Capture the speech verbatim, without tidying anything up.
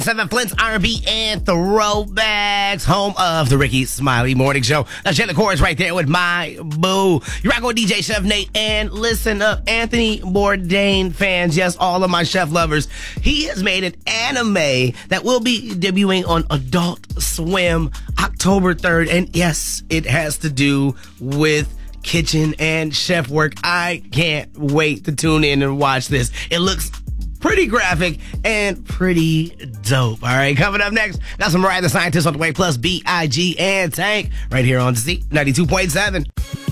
Seven Flint's R and B and Throwbacks, home of the Ricky Smiley Morning Show. That's Jalen Corrs right there with My Boo. You're rocking with D J Chef Nate, and listen up, Anthony Bourdain fans, yes, all of my chef lovers. He has made an anime that will be debuting on Adult Swim October third, and yes, it has to do with kitchen and chef work. I can't wait to tune in and watch this. It looks pretty graphic and pretty dope. All right, coming up next, got some Mariah the Scientist on the way, plus B I G and Tank right here on Z ninety-two point seven.